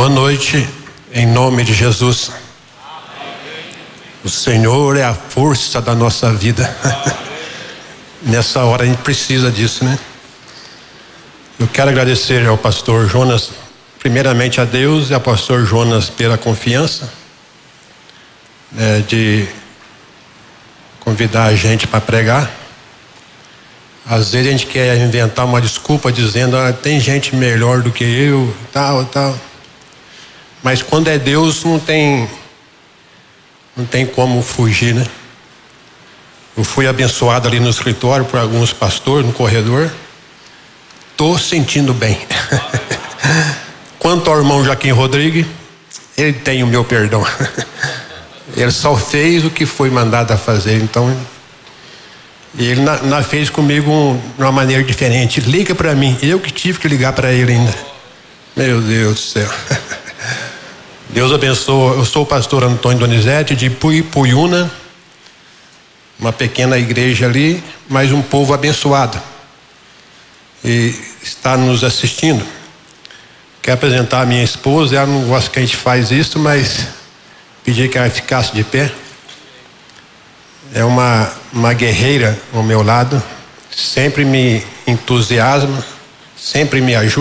Boa noite, em nome de Jesus. O Senhor é a força da nossa vida. Nessa hora a gente precisa disso, né? Eu quero agradecer ao pastor Jonas, primeiramente a Deus e ao pastor Jonas pela confiança, de convidar a gente para pregar. Às vezes a gente quer inventar uma desculpa dizendo, tem gente melhor do que eu, tal. Mas quando é Deus não tem como fugir, né? Eu fui abençoado ali no escritório por alguns pastores no corredor. Tô sentindo bem. Quanto ao irmão Joaquim Rodrigues, ele tem o meu perdão. Ele só fez o que foi mandado a fazer, então ele fez comigo de uma maneira diferente. Liga para mim, eu que tive que ligar para ele ainda. Meu Deus do céu. Deus abençoe. Eu sou o pastor Antônio Donizete de Ipuiuna, uma pequena igreja ali, mas um povo abençoado e está nos assistindo. Quero apresentar a minha esposa. Ela não gosta que a gente faz isso, mas pedi que ela ficasse de pé. É uma guerreira ao meu lado, sempre me entusiasma, sempre me ajuda.